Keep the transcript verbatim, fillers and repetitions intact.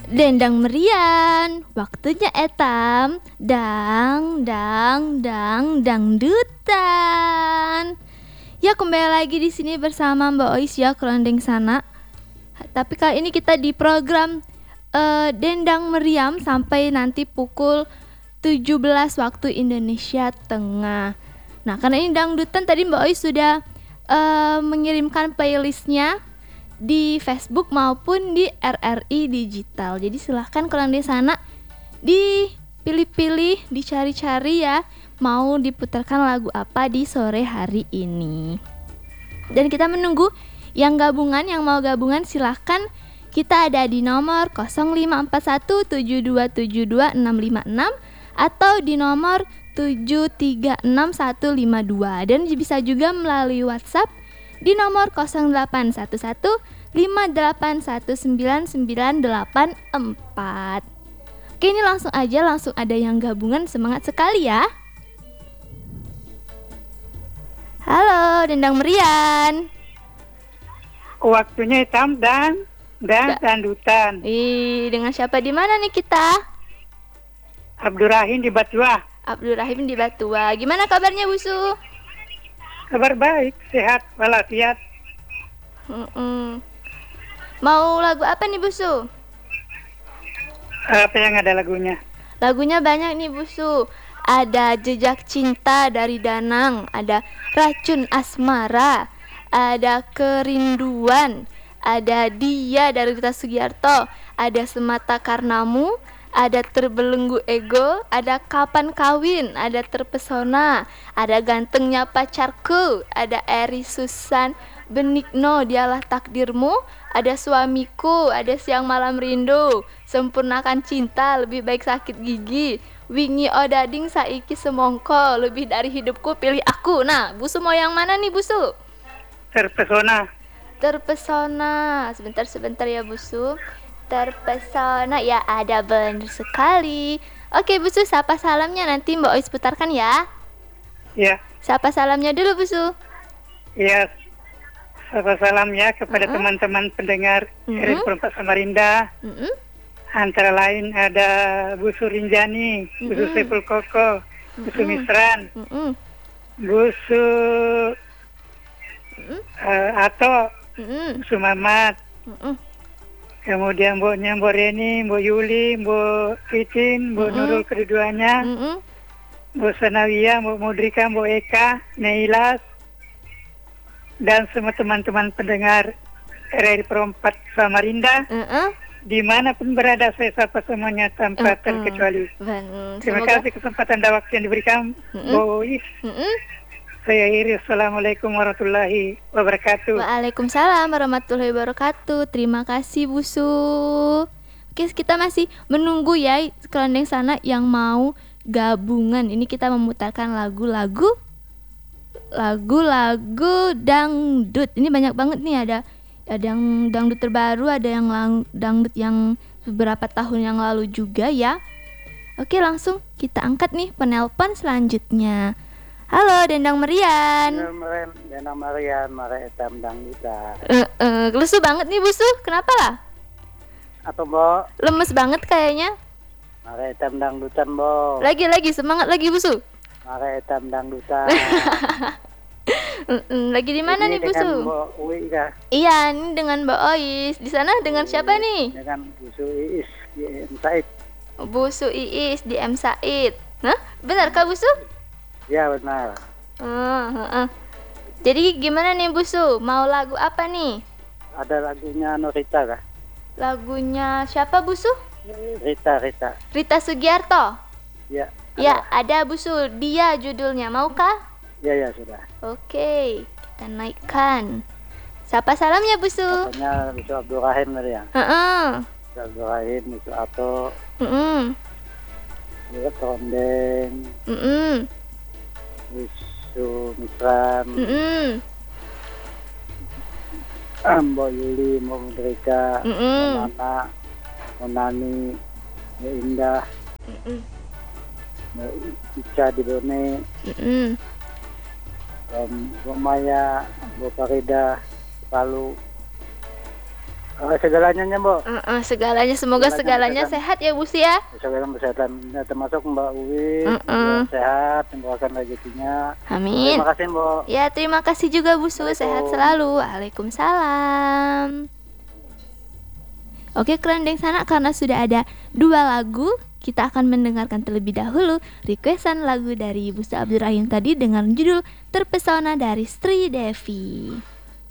Dendang merian, waktunya etam, dang, dang, dang, dangdutan. Ya, kembali lagi di sini bersama Mbak Ois ya, Kerondeng Sana. Tapi kali ini kita di program uh, Dendang Meriam sampai nanti pukul tujuh belas waktu Indonesia Tengah. Nah, karena ini dangdutan, tadi Mbak Ois sudah uh, mengirimkan playlistnya di Facebook maupun di R R I Digital. Jadi silahkan kalau di sana dipilih-pilih, dicari-cari ya, mau diputarkan lagu apa di sore hari ini. Dan kita menunggu yang gabungan, yang mau gabungan silahkan. Kita ada di nomor nol lima empat satu tujuh dua tujuh dua enam lima enam atau di nomor tujuh tiga enam satu lima dua, dan bisa juga melalui WhatsApp di nomor nol delapan satu satu lima delapan satu sembilan sembilan delapan empat. Oke, ini langsung aja, langsung ada yang gabungan, semangat sekali ya. Halo, Dendang Merian. Waktunya hitam dan dan dangdutan. Ih, dengan siapa di mana nih kita? Abdurrahim di Batua. Abdurrahim di Batua. Gimana kabarnya, Busu? Kabar baik, sehat walafiat. Mm-mm. Mau lagu apa nih, Busu? Apa yang ada lagunya? Lagunya banyak nih, Busu. Ada Jejak Cinta dari Danang, ada Racun Asmara, ada Kerinduan, ada Dia dari Rita Sugiarto, ada Semata Karenamu, ada Terbelenggu Ego, ada Kapan Kawin, ada Terpesona, ada Gantengnya Pacarku, ada Eri Susan Benigno, Dialah Takdirmu, ada Suamiku, ada Siang Malam Rindu, Sempurnakan Cinta, Lebih Baik Sakit Gigi, Wingi Odading Saiki Semongko, Lebih Dari Hidupku Pilih Aku. Nah, Busu mau yang mana nih, Busu? Terpesona. Terpesona. Sebentar-sebentar ya, Busu. Terpesona, ya ada, benar sekali. Oke, Busu, sapa salamnya nanti Mbak Ois putarkan ya. Ya. Sapa salamnya dulu, Busu. Ya. Sapa salam ya kepada uh-uh. teman-teman pendengar uh-uh. R R I Perempat Samarinda. Uh-uh. Antara lain ada Busu Rinjani, uh-uh. Busu Sepul Koko, uh-uh. Busu Misran, uh-uh. Busu uh-uh. uh, Ato, uh-uh. Busu Mamat. Uh-uh. Kemudian Mboknya Mbok Reni, Mbok Yuli, Mbok Titin, Mbok mm-hmm. Nurul keduanya, mm-hmm. Mbok Sanawia, Mbok Mudrika, Mbok Eka, Neilas, dan semua teman-teman pendengar R R I Perempat Samarinda, mm-hmm. dimanapun berada, saya sapa semuanya tanpa mm-hmm. terkecuali. Ben, Terima semoga... kasih kesempatan dan waktu yang diberikan, mm-hmm. Bois. Mm-hmm. Saya Iri, Assalamualaikum warahmatullahi wabarakatuh. Waalaikumsalam warahmatullahi wabarakatuh. Terima kasih, Busu. Oke, kita masih menunggu ya Kerondeng Sana yang mau gabungan. Ini kita memutarkan lagu-lagu Lagu-lagu dangdut. Ini banyak banget nih, ada ada yang dangdut terbaru, ada yang lang, dangdut yang beberapa tahun yang lalu juga ya. Oke, langsung kita angkat nih penelpon selanjutnya. Halo, Dendang Merian. Dendang Merian, Mare Etam Dangdutan. Eh, uh, uh, lesu banget nih, Busu. Kenapa lah? Atau Bo? Lemes banget kayaknya. Mare Etam Dangdutan, Bo. Lagi-lagi semangat lagi, Busu. Mare Etam Dangdutan. Lagi di mana nih, Busu? Dengan Mbak Uwi kah? Iya, ini dengan Mbak Ois. Di sana dengan siapa nih? Dengan Busu Iis di M Said. Busu Iis di M Said. Hah? Benar kah, Busu? Ya, benar. Uh, uh, uh. Jadi gimana nih, Busu? Mau lagu apa nih? Ada lagunya Norita kah? Lagunya siapa, Busu? Rita, Rita. Rita Sugiarto? Ya. Ya, ada, Busu. Dia judulnya. Maukah? Ya, ya, sudah. Oke, kita naikkan. Siapa salamnya, Busu? Namanya Busu Abdurrahim tadi ya? Heeh. Busu Abdurrahim, Busu Ato. Heeh. Busu Kerondeng. Heeh. Busu Misran. Heeh. Mbok Yuli, Mbok Mudrika, Mbok Nana, Mbok Nani, Mbok Indah, Heeh. Mbok Ica di Bone, Heeh. Mbok Maya, Mbok Farida, Palu, Oh, segalanya ya, Bu. Uh-uh, segalanya, semoga segalanya, segalanya sehat ya Bu Su ya. Segalanya kesehatan, termasuk Mbak Uwi, uh-uh. sehat, dimudahkan rezekinya. Amin. Terima kasih, Bu. Ya, terima kasih juga Bu Su, sehat selalu. Waalaikumsalam. Oke, Kerendeng Sanak, karena sudah ada dua lagu, kita akan mendengarkan terlebih dahulu requestan lagu dari Bu Su Abdul Rahim tadi dengan judul Terpesona dari Sri Devi.